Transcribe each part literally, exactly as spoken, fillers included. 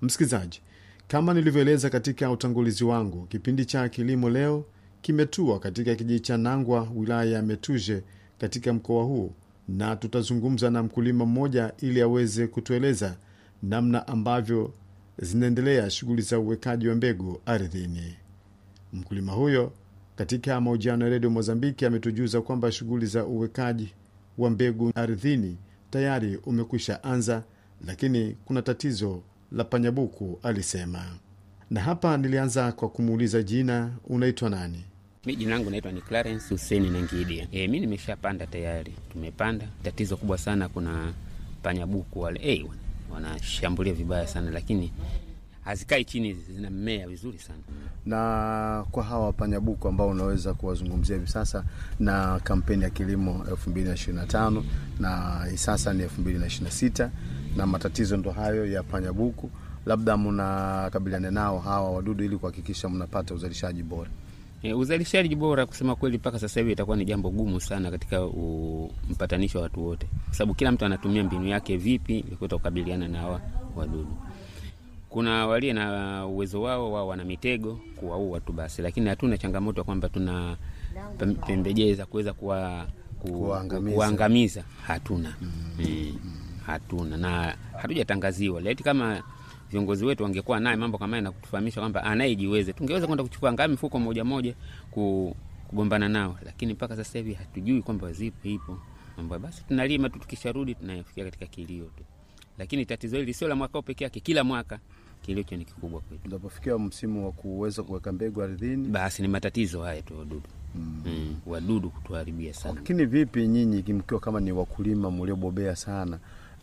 Msikilizaji, kama nilivyoeleza katika utangulizi wangu, kipindi cha Kilimo Leo kimetua katika kijiji cha Nangwa, wilaya ya Metuje katika mkoa huu, na tutazungumza na mkulima mmoja ili aweze kutueleza namna ambavyo zinaendelea shughuli za uwekaji wa mbegu ardhini. Mkulima huyo katika mahojiano ya Radio Mozambiki ametujuza kwamba shughuli za uwekaji wa mbegu ardhini tayari umekwisha anza, lakini kuna tatizo la panyabuku, alisema. Na hapa nilianza kwa kumuuliza jina, unaitwa nani? Mimi jina langu naitwa ni Clarence Hussein Nangidia. Eh, mimi nimeshapanda tayari. Tumepanda. Tatizo kubwa sana, kuna panyabuku wale. Eh, wanashambulia vibaya sana, lakini hazikai chini, zinamea vizuri sana. Na kwa hawa panyabuku ambao unaweza kuwazungumzia hivi sasa na kampeni ya kilimo elfu mbili na ishirini na tano na sasa ni elfu mbili na ishirini na sita, na matatizo ndo hayo ya panyabuku, labda mnakabiliana nao hawa wadudu ili kuhakikisha mnapata uzalishaji bora? E, uzalishaji bora kusema kweli mpaka sasa hivi itakuwa ni jambo gumu sana katika mpatanisho wa watu wote, kwa sababu kila mtu anatumia mbinu yake vipi ili kukabiliana na hawa wadudu. Kuna wale na uwezo wao, wao wana mitego kuwaua tu basi, lakini hatuna changamoto kwamba tuna pembejeo za kuweza kuwa ku, kuangamiza. kuangamiza hatuna. Mm. E, hatuna na hatujatangaziwa. Leti kama viongozi wetu wangekuwa naye mambo kama haya na kutufahamisha kwamba anayejiweze, tungeweza kwenda kuchukua ngami mfuko moja moja kugombana nao, lakini mpaka sasa hivi hatujui kwamba zipo ipo mambo. Basi tunalima tu, tukisharudi tunafikia katika kilio tu. Lakini tatizo hili sio la mwaka pekee yake, kila mwaka kilio ni kikubwa kwetu. Unapofikia msimu wa kuweza kuweka mbegu ardhini, basi ni matatizo haya tu, wadudu. Mm. Mm, wadudu kutuharibia sana. Lakini vipi nyinyi mkiwa kama ni wakulima mliobobea sana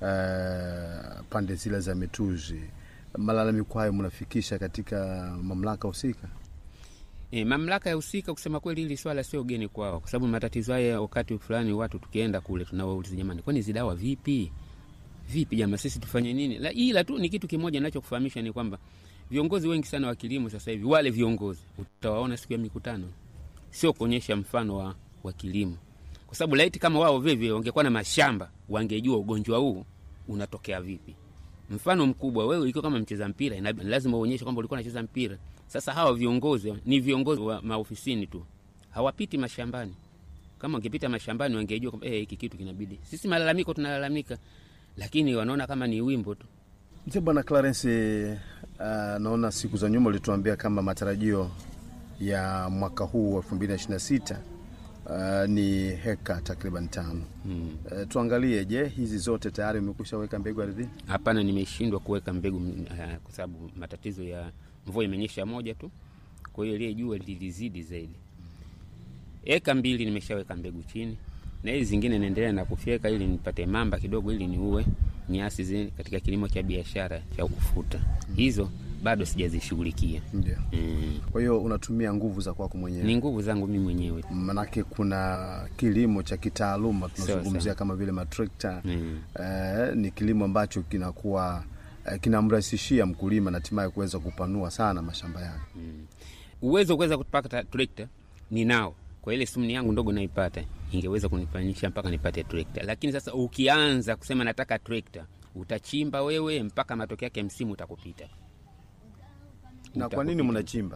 uh, pande zile za Metuje, malalamiko hayo mnafikisha katika mamlaka husika? E, mamlaka ya husika kusema kweli hili swala sio geni kwao, kwa sababu matatizo haya wakati fulani watu tukienda kule tunawauliza, jamani, kwani hizo dawa vipi? Vipi jamaa, sisi tufanye nini? La, ila tu ni kitu kimoja ninachokufahamisha ni kwamba viongozi wengi sana wa kilimo sasa hivi, wale viongozi utawaona siku ya mikutano, sio kuonyesha mfano wa, wa kilimo. Kwa sababu laiti kama wao vivi wangekuwa na mashamba, wangejua ugonjwa huu unatokea vipi. Mfano mkubwa, wewe ukiwa kama mcheza mpira inabidi lazima uonyeshe kwamba ulikuwa unacheza mpira. Sasa hawa viongozi ni viongozi wa maofisini tu, hawapiti mashambani. Kama wangepita mashambani wangejua kwamba eh, hiki kitu kinabidi. Sisi malalamiko tunalalamika, lakini wanaona kama ni wimbo tu. Mzee Bwana Clarence, uh, naona siku za nyuma ulituambia kama matarajio ya mwaka huu elfu mbili na ishirini na sita uh, ni heka takriban tano. Hmm. Uh, tuangalie, je, hizi zote tayari umekwisha weka mbegu ardhini? Hapana, nimeshindwa kuweka mbegu uh, kwa sababu matatizo ya mvua imenyesha moja tu. Kwa hiyo ile jua lilizidi zaidi. Eka mbili nimeshaweka mbegu chini, na hizi zingine naendelea na kufyeka ili nipate mamba kidogo ili niue nyasi zile katika kilimo cha biashara cha ufuta. Hizo bado sijazishughulikia. Ndio. Mm. Kwa hiyo unatumia nguvu za kwako mwenyewe? Ni nguvu zangu mimi mwenyewe. Manake kuna kilimo cha kitaaluma tunazungumzia kama vile matrekta. Mm. Eh, ni kilimo ambacho kinakuwa eh, kinamrahisishia mkulima na hatimaye kuweza kupanua sana mashamba yake. Mm. Uwezo kuweza kupata trekta ninao. Kwa ile sumni yangu ndogo naipata, ingeweza kunifanyisha mpaka nipate trekta. Lakini sasa ukianza kusema nataka trekta, utachimba wewe mpaka matokeo yake msimu utakupita. Na kwa nini mnachimba?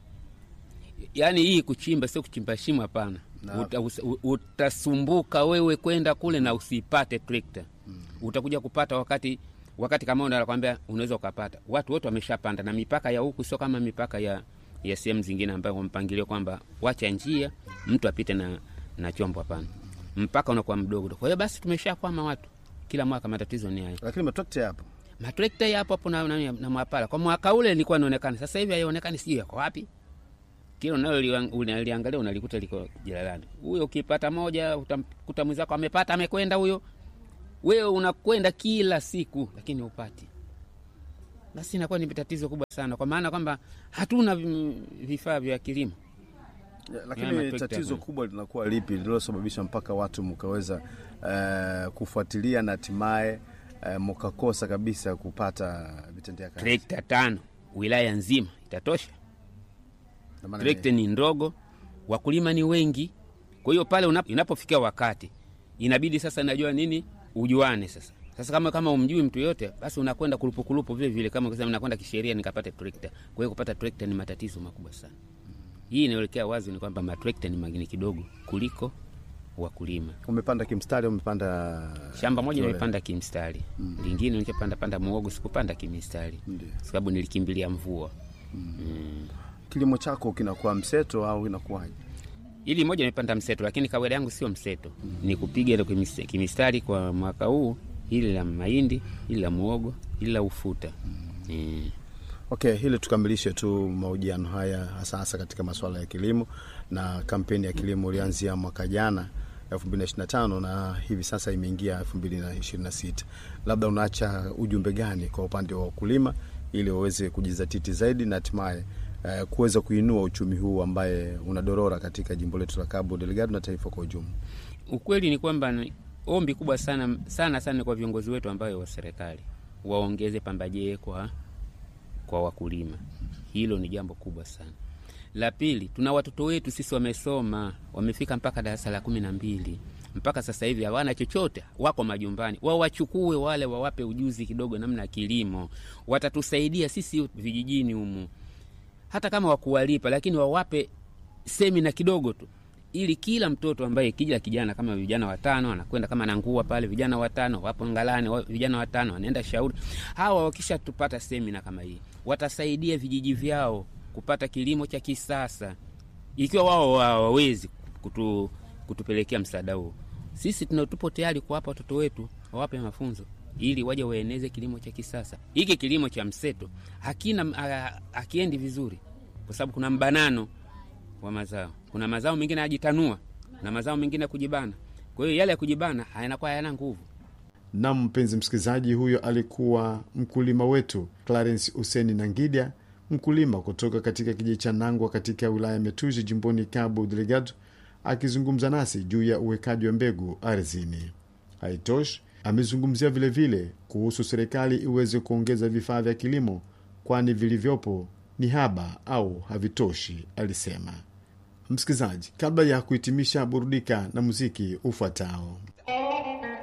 Yaani hii kuchimba sio kuchimba shimo, hapana. Uta, utasumbuka wewe kwenda kule na usipate trekta. Hmm. Utakuja kupata wakati wakati kama unakwambia unaweza ukapata. Watu wote wameshapanda, na mipaka ya huku sio kama mipaka ya ya sehemu zingine ambayo mpangilio kwamba wacha njia mtu apite na na chombo, hapana. Mpaka unakuwa mdogo. Kwa hiyo basi tumeshakwama watu. Kila mwaka matatizo ni hayo. Lakini matrekta yapo. Matrekta yapo hapo na, na, na mwapala. Kwa mwaka ule nilikuwa naonekana. Sasa hivi haionekani, sio yako wapi? Kile unalo unaliangalia unalikuta liko jalalani. Huyo ukipata moja utakuta mwenzako amepata, amekwenda huyo. Wewe unakwenda kila siku lakini upati. Basi inakuwa ni tatizo kubwa sana, kwa maana kwamba hatuna vifaa vya kilimo. Ya, lakini tatizo kubwa linakuwa lipi lililosababisha mpaka watu mkaweza uh, kufuatilia na hatimaye uh, mkakosa kabisa kupata vitendea kazi? Trekta tano wilaya nzima itatosha? Trekta ni ndogo, wakulima ni wengi. Kwa hiyo pale inapofikia wakati inabidi sasa najua nini ujuane sasa. Sasa kama kama umjui mtu yote, basi unakwenda kulupu kulupu vile vile, kama ukisema nakwenda kisheria nikapata trekta. Kwa hiyo kupata trekta ni matatizo makubwa sana. Hii inaelekea wazi ni kwamba matrekta ni magini kidogo kuliko wakulima. Umepanda kimstari, umepanda shamba moja nimepanda kimstari. Mm. Lingine nilipanda panda muogo, sikupanda kimstari. Sababu nilikimbilia mvua. Mm. Mm. Kilimo chako kinakuwa mseto au inakuwaje? Ili moja nimepanda mseto, lakini kawaida yangu sio mseto. Mm. Ni kupiga ile kimstari kwa mwaka huu, ili la mahindi, ili la muogo, ili la ufuta. Mm. Mm. Okay, hili tukamilishe tu mahojiano haya hasa hasa katika masuala ya kilimo, na kampeni ya kilimo ilianzia mwaka jana elfu mbili ishirini na tano na hivi sasa imeingia elfu mbili ishirini na sita. Labda unaacha ujumbe gani kwa upande wa wakulima ili waweze kujizatiti zaidi na hatimaye uh, kuweza kuinua uchumi huu ambaye unadorora katika jimbo letu la Cabo Delgado na taifa kwa ujumla? Ukweli ni kwamba ombi kubwa sana sana sana kwa viongozi wetu ambao wa serikali waongeze pambajee kwa kwa wakulima. Hilo ni jambo kubwa sana. La pili, tuna watoto wetu sisi wamesoma, wamefika mpaka darasa la kumi na mbili. Mpaka sasa hivi hawana chochote, wako majumbani. Wao wachukue wale, wawape ujuzi kidogo namna kilimo. Watatusaidia sisi vijijini humu. Hata kama wakuwalipa, lakini wawape semina kidogo tu. Ili kila mtoto ambaye kija kijana kama vijana watano anakwenda kama Nangua pale, vijana watano wapo Ngalani, vijana watano wanaenda Shauri. Hawa wakisha tupata semina kama hii, watasaidia vijiji vyao kupata kilimo cha kisasa. Ikiwa wao hawawezi kutu, kutupelekea msaada huo, sisi tunatupo tayari kuwapa watoto wetu, wawape mafunzo ili waje waeneze kilimo cha kisasa. Hiki kilimo cha mseto hakina hakiendi vizuri kwa sababu kuna mbanano wa mazao. Kuna mazao mengine yajitanua na mazao mengine kujibana. Kwa hiyo yale ya kujibana hayanakuwa hayana nguvu. Na mpenzi msikilizaji, huyo alikuwa mkulima wetu Clarence Useni Nangidia, mkulima kutoka katika kijiji cha Nangwa katika wilaya Metuzi jimboni Cabo Delgado, akizungumza nasi juu ya uwekaji wa mbegu ardhini. Haitoshi, amezungumzia vile vile kuhusu serikali iweze kuongeza vifaa vya kilimo, kwani vilivyopo ni haba au havitoshi, alisema. Msikilizaji, kabla ya kuhitimisha, burudika na muziki ufuatao.